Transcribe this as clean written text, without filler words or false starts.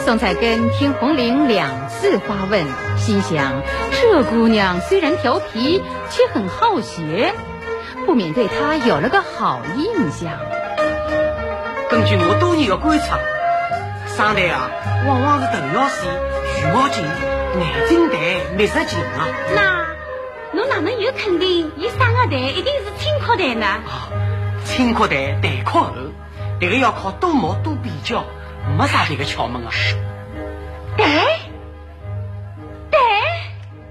宋彩根听红菱两次发问，心想这姑娘虽然调皮，却很好学，不免对她有了个好印象。 根据我多年的观察，上台啊，往往是头脑细、羽毛紧、眼睛大、密实紧啊。 那侬哪能有肯定伊上个台一定是清考台呢？ 清考台台靠后，这个要靠多摸多比较，没啥别个窍门啊。 台